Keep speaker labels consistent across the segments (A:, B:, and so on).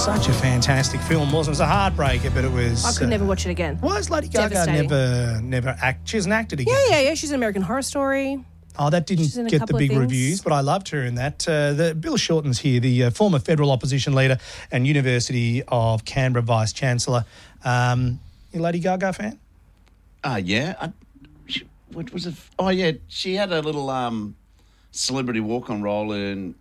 A: Such a fantastic film, wasn't it? It was a heartbreaker, but it was...
B: I could never watch it again.
A: Why has Lady Gaga never act? She hasn't acted again.
B: Yeah. She's in American Horror Story.
A: Oh, that didn't get the big reviews, but I loved her in that. Bill Shorten's here, the former federal opposition leader and University of Canberra Vice-Chancellor. You a Lady Gaga fan?
C: Yeah. What was it? Oh, yeah. She had a little celebrity walk-on role in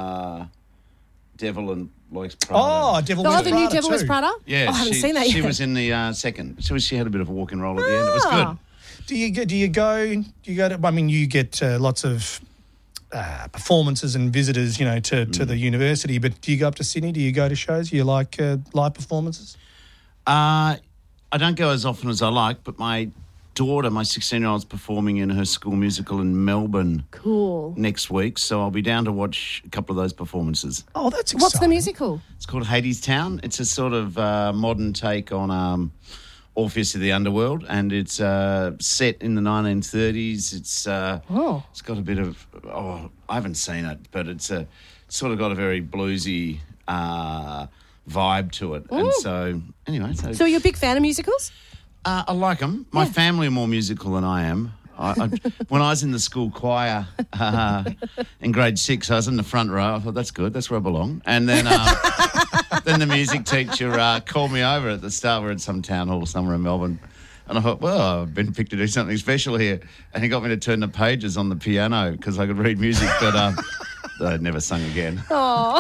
C: Devil and Wears Prada.
A: Oh, Devil Wears Prada.
B: The new Devil Wears Prada?
C: Yeah.
B: I haven't seen that yet.
C: She was in the second. She had a bit of a walk-in role at the end. It was good.
A: Do you go to? I mean, you get lots of performances and visitors, to the university. But do you go up to Sydney? Do you go to shows? Do you like live performances?
C: I don't go as often as I like, but my daughter, my 16-year-old's performing in her school musical in Melbourne.
B: Cool.
C: Next week, so I'll be down to watch a couple of those performances.
A: Oh, that's exciting.
B: What's the musical?
C: It's called Hadestown. It's a sort of modern take on Orpheus of the Underworld, and it's set in the 1930s. It's got a bit of I haven't seen it, but it's sort of got a very bluesy vibe to it. Ooh. And so anyway,
B: so you're a big fan of musicals?
C: I like them. My family are more musical than I am. When I was in the school choir in grade 6, I was in the front row. I thought, that's good. That's where I belong. And then then the music teacher called me over at the start. We're at some town hall somewhere in Melbourne. And I thought, well, I've been picked to do something special here. And he got me to turn the pages on the piano because I could read music, but I'd never sung again.
B: Oh,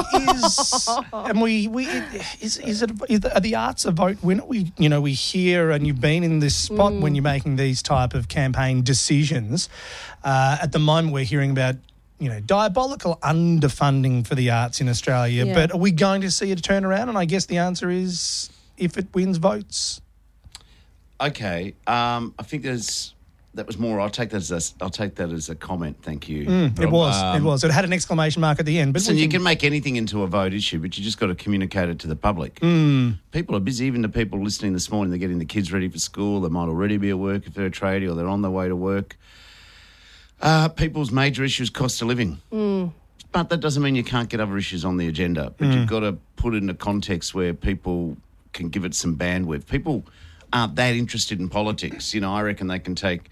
A: Are the arts a vote winner? We hear, and you've been in this spot when you're making these type of campaign decisions. At the moment, we're hearing about diabolical underfunding for the arts in Australia. But are we going to see a turnaround? And I guess the answer is if it wins votes.
C: Okay, I think that was more. I'll take that as a comment. Thank you.
A: It was. It had an exclamation mark at the end. But
C: listen, you can make anything into a vote issue, but you just got to communicate it to the public. People are busy. Even the people listening this morning, they're getting the kids ready for school. They might already be at work if they're a tradie, or they're on their way to work. People's major issues, cost of living. But that doesn't mean you can't get other issues on the agenda. But you've got to put it in a context where people can give it some bandwidth. People aren't that interested in politics. I reckon they can take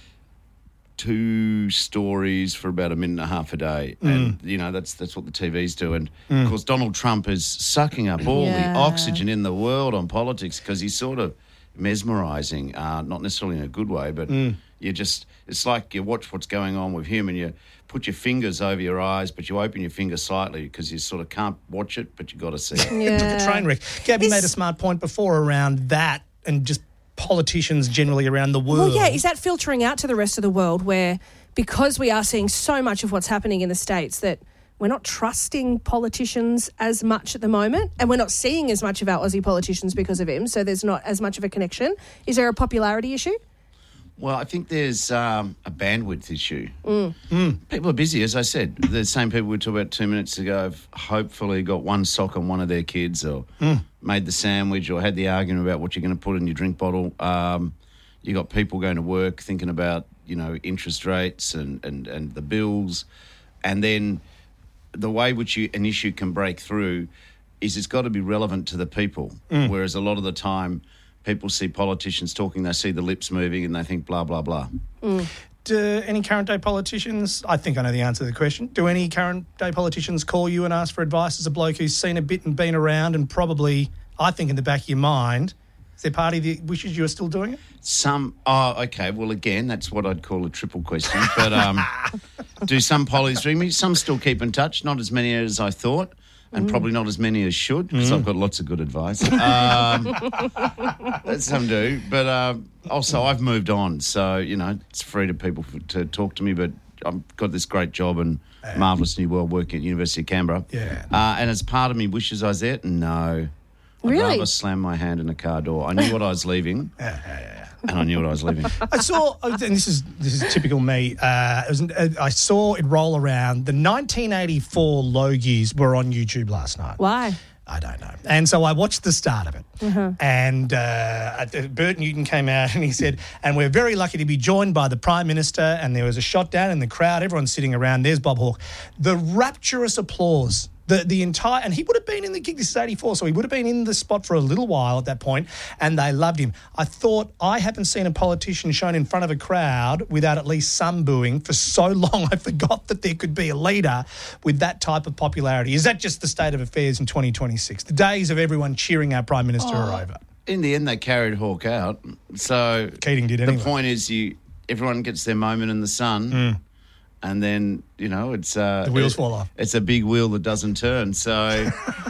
C: 2 stories for about a minute and a half a day. And, that's what the TVs do. And, of course, Donald Trump is sucking up all the oxygen in the world on politics because he's sort of mesmerising, not necessarily in a good way, but it's like you watch what's going on with him and you put your fingers over your eyes, but you open your finger slightly because you sort of can't watch it, but you got to see it.
A: It's like a train wreck. Gabby made a smart point before around that and just politicians generally around the world.
B: Well, is that filtering out to the rest of the world where, because we are seeing so much of what's happening in the States, that we're not trusting politicians as much at the moment, and we're not seeing as much of our Aussie politicians because of him, so there's not as much of a connection. Is there a popularity issue?
C: Well, I think there's a bandwidth issue. People are busy, as I said. The same people we talked about 2 minutes ago have hopefully got one sock on one of their kids or made the sandwich or had the argument about what you're going to put in your drink bottle. You got people going to work thinking about, interest rates and the bills. And then the way which an issue can break through is it's got to be relevant to the people, whereas a lot of the time people see politicians talking, they see the lips moving and they think blah, blah, blah.
A: Do any current day politicians, I think I know the answer to the question, do any current day politicians call you and ask for advice as a bloke who's seen a bit and been around and probably, I think in the back of your mind, is there part of you that wishes you were still doing it?
C: Okay. Well, again, that's what I'd call a triple question. But do some pollies ring me? Some still keep in touch, not as many as I thought. And probably not as many as should, because I've got lots of good advice. Some do. But also, I've moved on. So, it's free to people to talk to me. But I've got this great job and marvellous new world working at University of Canberra. Yeah. And as part of me wishes I was there, no.
B: Really?
C: I'd rather slam my hand in a car door. I knew what I was leaving. And I knew what I was leaving.
A: I saw, and this is typical me, I saw it roll around. The 1984 Logies were on YouTube last night.
B: Why?
A: I don't know. And so I watched the start of it. And Bert Newton came out and he said, and we're very lucky to be joined by the Prime Minister, and there was a shot down in the crowd. Everyone's sitting around. There's Bob Hawke. The rapturous applause The entire, and he would have been in the gig, this is 84, so he would have been in the spot for a little while at that point, and they loved him. I haven't seen a politician shown in front of a crowd without at least some booing for so long. I forgot that there could be a leader with that type of popularity. Is that just the state of affairs in 2026? The days of everyone cheering our Prime Minister are over.
C: In the end, they carried Hawke out. So
A: Keating did anyway.
C: The point is everyone gets their moment in the sun. And then, it's... the
A: wheels fall off.
C: It's a big wheel that doesn't turn. So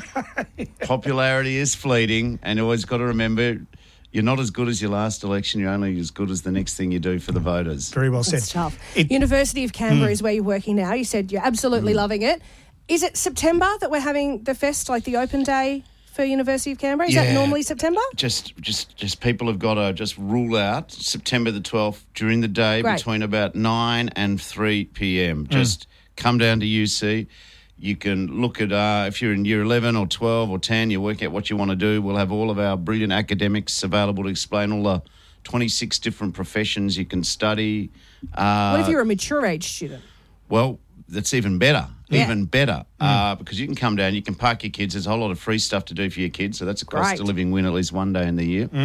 C: popularity is fleeting, and you always got to remember you're not as good as your last election. You're only as good as the next thing you do for the voters.
A: Very well said.
B: That's tough. University of Canberra is where you're working now. You said you're absolutely loving it. Is it September that we're having the fest, like the open day for University of Canberra? Is that normally September?
C: Just people have got to just rule out September the 12th during the day between about 9 and 3 p.m. Just come down to UC. You can look at, if you're in year 11 or 12 or 10, you work out what you want to do. We'll have all of our brilliant academics available to explain all the 26 different professions you can study.
B: What if you're a mature age student?
C: Well, that's even better. Even better, because you can come down, you can park your kids. There's a whole lot of free stuff to do for your kids, so that's a cost of living win at least one day in the year.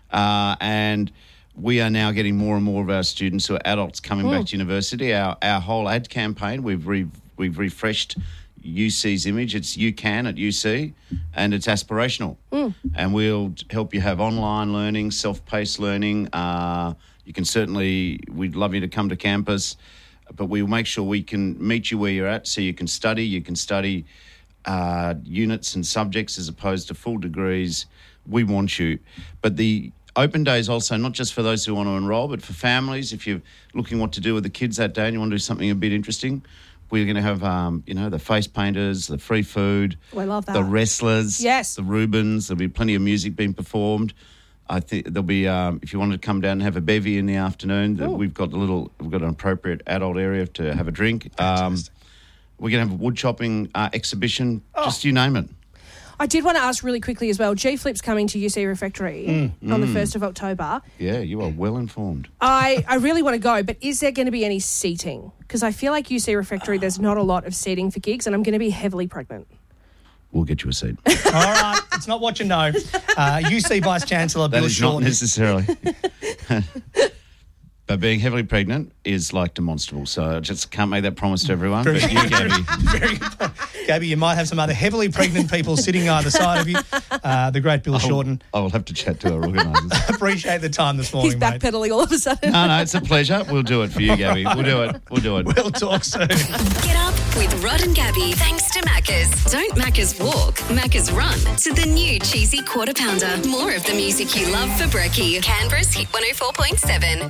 C: And we are now getting more and more of our students who are adults coming back to university. Our whole ad campaign, we've refreshed UC's image. It's You Can at UC, and it's aspirational. And we'll help you have online learning, self-paced learning. You can certainly, we'd love you to come to campus. But we'll make sure we can meet you where you're at so you can study. You can study units and subjects as opposed to full degrees. We want you. But the open day is also not just for those who want to enrol, but for families. If you're looking what to do with the kids that day and you want to do something a bit interesting, we're going to have, the face painters, the free food.
B: Oh, I love that.
C: The wrestlers.
B: Yes.
C: The Rubens. There'll be plenty of music being performed. I think there'll be, if you wanted to come down and have a bevy in the afternoon, we've got an appropriate adult area to have a drink. We're going to have a wood chopping exhibition, just you name it.
B: I did want to ask really quickly as well, G-Flip's coming to UC Refectory on the 1st of October.
C: Yeah, you are well informed.
B: I really want to go, but is there going to be any seating? Because I feel like UC Refectory, there's not a lot of seating for gigs, and I'm going to be heavily pregnant.
C: We'll get you a seat.
A: All right, it's not what you know. UC Vice-Chancellor Bill Shorten.
C: Not necessarily. But being heavily pregnant is like demonstrable, so I just can't make that promise to everyone. But you, Gabby.
A: Very good point. Gabby, you might have some other heavily pregnant people sitting either side of you. The great Bill Shorten.
C: I will have to chat to our organisers.
A: Appreciate the time this morning,
B: He's backpedaling all of a sudden.
C: No, it's a pleasure. We'll do it for you, Gabby. We'll do it.
A: We'll talk soon.
D: Get up with Rod and Gabby thanks to Macca's. Don't Macca's walk, Macca's run to the new cheesy quarter pounder. More of the music you love for brekkie. Canberra's Hit 104.7.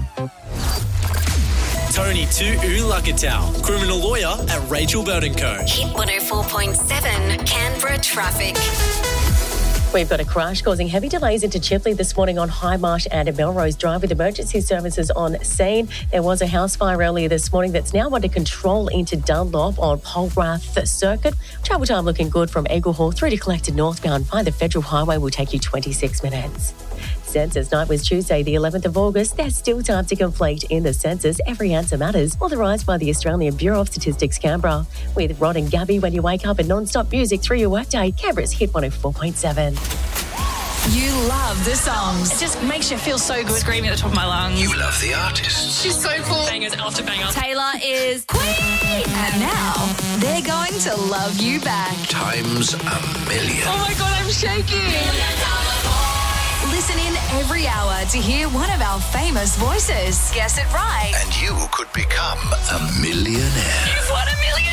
E: Tony Tu'ulakatau, criminal lawyer at Rachel Burton Co.
D: Hit 104.7 Canberra traffic.
F: We've got a crash causing heavy delays into Chipley this morning on High Marsh and Melrose Drive with emergency services on scene. There was a house fire earlier this morning that's now under control into Dunlop on Polrath Circuit. Travel time looking good from Eagle Hall through to Collected northbound by the Federal Highway will take you 26 minutes. Census night was Tuesday, the 11th of August. There's still time to complete in the census. Every answer matters. Authorised by the Australian Bureau of Statistics, Canberra. With Rod and Gabby when you wake up and non-stop music through your workday. Canberra's Hit 104.7.
G: You love the songs. It just makes you feel so good. Screaming at the top of my lungs.
H: You love the artists.
G: She's so cool. Bangers after bangers.
D: Taylor is Queen. And now they're going to love you back.
H: Times a million.
G: Oh my God, I'm shaking.
D: Listen in every hour to hear one of our famous voices. Guess it right.
H: And you could become a millionaire.
G: You've won $1 million.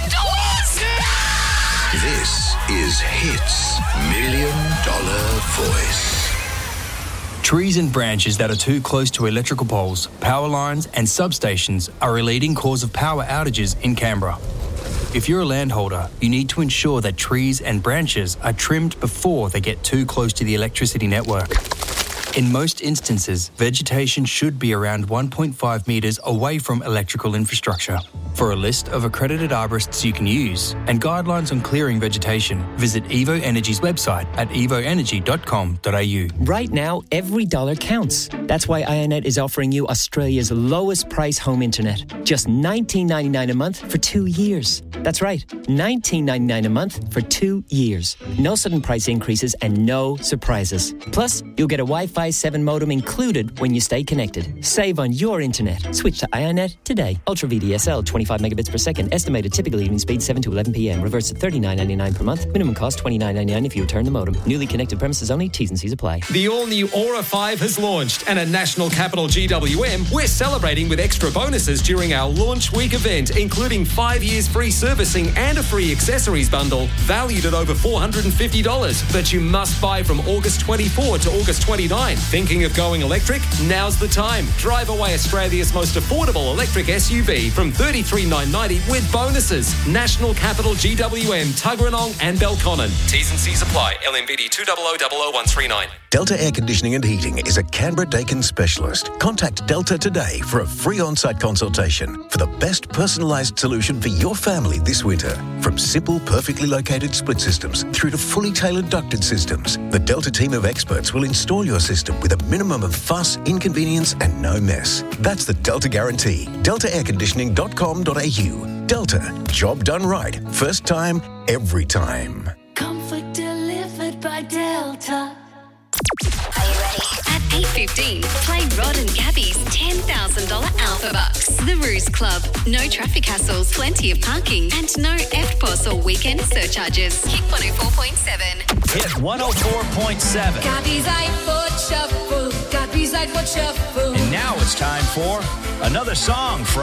H: This is Hits $1 Million Voice.
I: Trees and branches that are too close to electrical poles, power lines and substations are a leading cause of power outages in Canberra. If you're a landholder, you need to ensure that trees and branches are trimmed before they get too close to the electricity network. In most instances, vegetation should be around 1.5 metres away from electrical infrastructure. For a list of accredited arborists you can use and guidelines on clearing vegetation, visit Evo Energy's website at evoenergy.com.au.
J: Right now, every dollar counts. That's why IONET is offering you Australia's lowest price home internet. Just $19.99 a month for 2 years. That's right, $19.99 a month for 2 years. No sudden price increases and no surprises. Plus, you'll get a Wi-Fi 7 modem included when you stay connected. Save on your internet. Switch to IONET today. Ultra VDSL, 25 megabits per second. Estimated typical evening speed 7 to 11 p.m. Reverse to $39.99 per month. Minimum cost $29.99 if you return the modem. Newly connected premises only. T's and C's apply.
K: The all-new Aura 5 has launched, and at National Capital GWM, we're celebrating with extra bonuses during our launch week event, including 5 years free servicing and a free accessories bundle valued at over $450 that you must buy from August 24 to August 29. Thinking of going electric? Now's the time. Drive away Australia's most affordable electric SUV from $33,990 with bonuses. National Capital GWM, Tuggeranong and Belconnen. T's and C's apply. LMBD 2000139.
L: Delta Air Conditioning and Heating is a Canberra-Dakin specialist. Contact Delta today for a free on-site consultation for the best personalised solution for your family this winter. From simple, perfectly located split systems through to fully tailored ducted systems, the Delta team of experts will install your system with a minimum of fuss, inconvenience and no mess. That's the Delta guarantee. DeltaAirConditioning.com.au. Delta. Job done right. First time, every time.
M: Comfort delivered by Delta.
D: Are you ready? At 8:15, play Rod and Gabby's $10,000 Alpha Bucks. The Ruse Club. No traffic hassles, plenty of parking, and no EFTPOS or weekend surcharges. Hit 104.7.
N: Hit 104.7.
M: Gabby's iPhone Shuffle. Gabby's iPhone Shuffle.
N: And now it's time for another song from